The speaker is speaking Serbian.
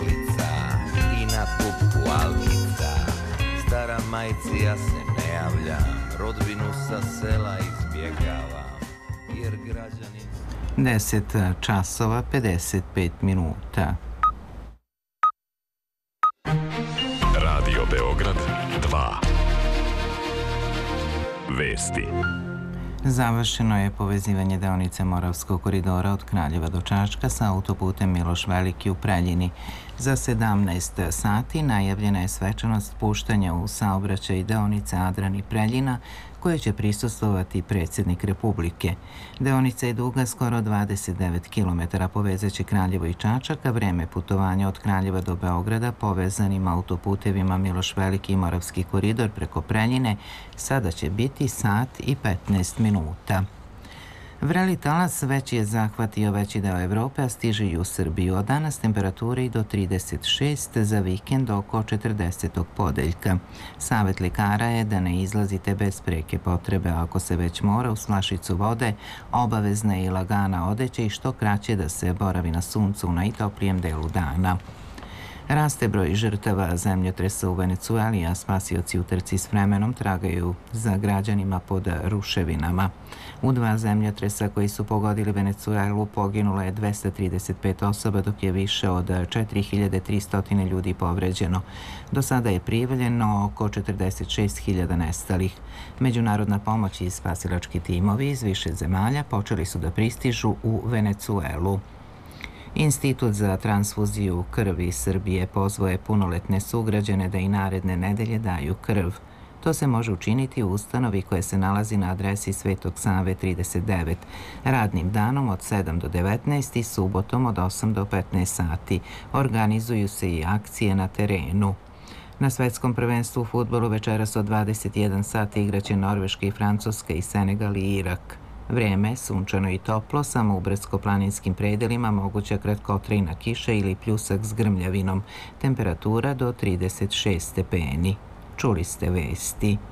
Orlica i na pupku Alkica. Stara majci ja se ne javljam, rodbinu sa sela izbjegavam, jer građani... 10 časova 55 minuta. Radio Beograd 2. Vesti. Završeno je povezivanje deonice Moravskog koridora od Kraljeva do Čačka sa autoputem Miloš Veliki u Preljini. Za 17 sati najavljena je svečanost puštanja u saobraćaj deonice Adran i Preljina, koje će prisustvovati predsjednik Republike. Deonica je duga skoro 29 km, povezaće Kraljevo i Čačak, a vreme putovanja od Kraljeva do Beograda povezanim autoputevima Miloš Veliki i Moravski koridor preko Preljine sada će biti sat i 15 minuta. Vreli talas već je zahvatio veći deo Evrope, a stiže i u Srbiju. Od danas temperature i do 36, za vikend oko 40. podeljka. Savet lekara je da ne izlazite bez preke potrebe, a ako se već mora uz flašicu vode, obavezna je i lagana odeća i što kraće da se boravi na suncu u najtoplijem delu dana. Raste broj žrtava zemljotresa u Venecueli, a spasioci u trci s vremenom tragaju za građanima pod ruševinama. U 2 zemljotresa koji su pogodili Venecuelu poginulo je 235 osoba, dok je više od 4300 ljudi povređeno. Do sada je prijavljeno oko 46.000 nestalih. Međunarodna pomoć i spasilački timovi iz više zemalja počeli su da pristižu u Venecuelu. Institut za transfuziju krvi Srbije pozvao je punoletne sugrađane da i naredne nedelje daju krv. To se može učiniti u ustanovi koja se nalazi na adresi Svetog Save 39, radnim danom od 7 do 19 i subotom od 8 do 15 sati. Organizuju se i akcije na terenu. Na svetskom prvenstvu u fudbalu večeras od 21 sati igraće Norveška i Francuska i Senegal i Irak. Vreme sunčano i toplo, samo u brdsko-planinskim predelima moguća kratkotrajna kiša ili pljusak s grmljavinom. Temperatura do 36 stepeni. Čuli ste vesti.